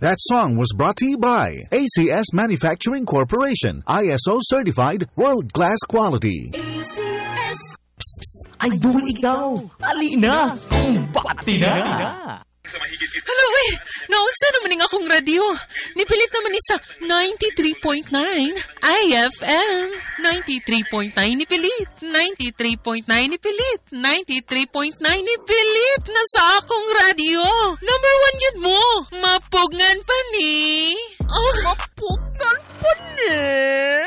That song was brought to you by ACS Manufacturing Corporation, ISO certified, world-class quality. ACS. Psst, idol ikaw. Alina, kumbati na. Hello, naunsa naman ng akong radio. Nipilit naman isa 93.9 IFM. 93.9 nipilit. 93.9 nipilit. 93.9 nipilit na sa akong radio. Number 1 yun mo. Mapugngan pa ni. Oh. Mapugngan pa ni.